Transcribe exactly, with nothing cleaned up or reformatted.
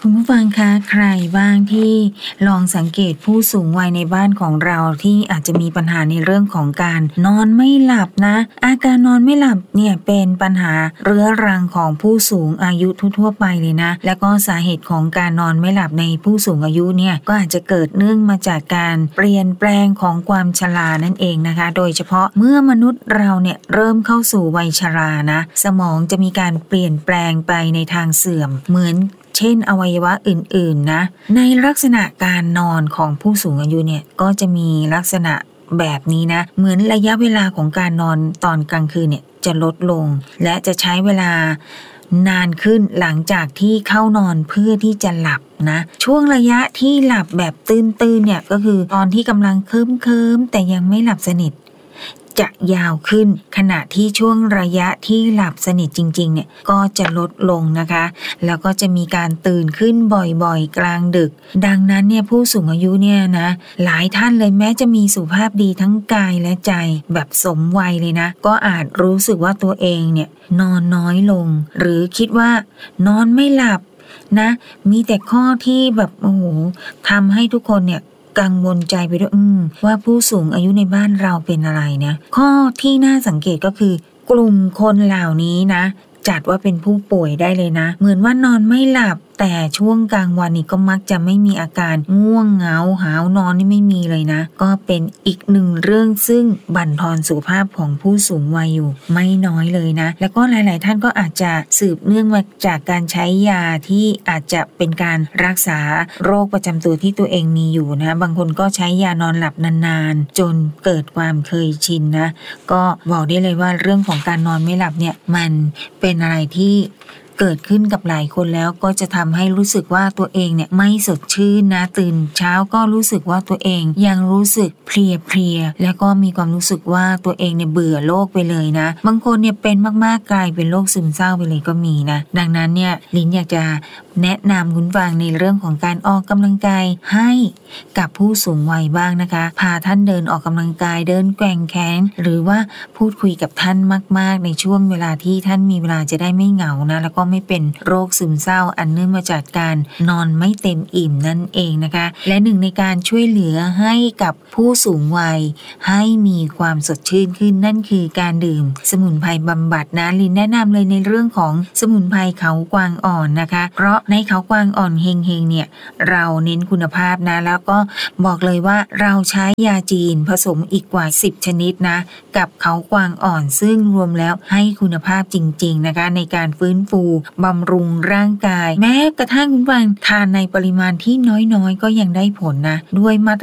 คุณผู้ฟังคะใครบ้างที่ลองสังเกตผู้สูงวัยในบ้านของเราที่อาจจะมีปัญหาในเรื่องของการนอนไม่หลับนะอาการนอนไม่หลับเนี่ยเป็นปัญหาเรื้อรังของผู้สูงอายุทั่วๆไปเลยนะแล้วก็สาเหตุของการนอนไม่หลับในผู้สูงอายุเนี่ยก็อาจจะเกิดเนื่องมาจากการเปลี่ยนแปลงของความชรานั่นเองนะคะโดยเฉพาะเมื่อมนุษย์เราเนี่ยเริ่มเข้าสู่วัยชรานะสมองจะมีการเปลี่ยนแปลงไปในทางเสื่อมเหมือนเช่นอวัยวะอื่นๆนะในลักษณะการนอนของผู้สูงอายุเนี่ยก็จะมีลักษณะแบบนี้นะเหมือนระยะเวลาของการนอนตอนกลางคืนเนี่ยจะลดลงและจะใช้เวลานานขึ้นหลังจากที่เข้านอนเพื่อที่จะหลับนะช่วงระยะที่หลับแบบตื่นๆเนี่ยก็คือตอนที่กำลังเคลิ้มๆแต่ยังไม่หลับสนิทจะยาวขึ้นขณะที่ช่วงระยะที่หลับสนิทจริงๆเนี่ยก็จะลดลงนะคะแล้วก็จะมีการตื่นขึ้นบ่อยๆกลางดึกดังนั้นเนี่ยผู้สูงอายุเนี่ยนะหลายท่านเลยแม้จะมีสุขภาพดีทั้งกายและใจแบบสมวัยเลยนะก็อาจรู้สึกว่าตัวเองเนี่ยนอนน้อยลงหรือคิดว่านอนไม่หลับนะมีแต่ข้อที่แบบโอ้โหทำให้ทุกคนเนี่ยกังวลใจไปด้วยอืมว่าผู้สูงอายุในบ้านเราเป็นอะไรนะข้อที่น่าสังเกตก็คือกลุ่มคนเหล่านี้นะจัดว่าเป็นผู้ป่วยได้เลยนะเหมือนว่านอนไม่หลับแต่ช่วงกลางวันนี่ก็มักจะไม่มีอาการง่วงเหงาหาวนอนนี่ไม่มีเลยนะก็เป็นอีกหนึ่งเรื่องซึ่งบั่นทอนสุขภาพของผู้สูงวัยอยู่ไม่น้อยเลยนะแล้วก็หลายๆท่านก็อาจจะสืบเนื่องมาจากการใช้ยาที่อาจจะเป็นการรักษาโรคประจำตัวที่ตัวเองมีอยู่นะบางคนก็ใช้ยานอนหลับนานๆจนเกิดความเคยชินนะก็บอกได้เลยว่าเรื่องของการนอนไม่หลับเนี่ยมันเป็นอะไรที่เกิดขึ้นกับหลายคนแล้วก็จะทำให้รู้สึกว่าตัวเองเนี่ยไม่สดชื่นนะตื่นเช้าก็รู้สึกว่าตัวเองยังรู้สึกเพลียๆแล้วก็มีความรู้สึกว่าตัวเองเนี่ยเบื่อโลกไปเลยนะบางคนเนี่ยเป็นมากๆกลายเป็นโรคซึมเศร้าไปเลยก็มีนะดังนั้นเนี่ยลิ้นอยากจะแนะนำคุณฟังในเรื่องของการออกกำลังกายให้กับผู้สูงวัยบ้างนะคะพาท่านเดินออกกำลังกายเดินแกว่งแขนหรือว่าพูดคุยกับท่านมากๆในช่วงเวลาที่ท่านมีเวลาจะได้ไม่เหงานะแล้วก็ไม่เป็นโรคซึมเศร้าอันเนื่องมาจากการนอนไม่เต็มอิ่มนั่นเองนะคะและหนึ่งในการช่วยเหลือให้กับผู้สูงวัยให้มีความสดชื่นขึ้นนั่นคือการดื่มสมุนไพรบำบัดนะลินแนะนำเลยในเรื่องของสมุนไพรเขากวางอ่อนนะคะเพราะในเขากวางอ่อนเฮงเฮงเนี่ยเราเน้นคุณภาพนะแล้วก็บอกเลยว่าเราใช้ยาจีนผสมอีกกว่าสิบชนิดนะกับเขากวางอ่อนซึ่งรวมแล้วให้คุณภาพจริงๆนะคะในการฟื้นฟูบำรุงร่างกายแม้กระทั่งคุณฟังทานในปริมาณที่น้อยๆก็ยังได้ผลนะด้วยมาตร